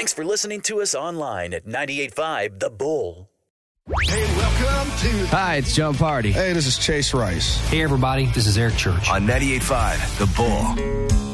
Thanks for listening to us online at 98.5 The Bull. Hey, welcome to... Hi, it's Joe Party. Hey, this is Chase Rice. Hey, everybody, this is Eric Church. On 98.5 The Bull.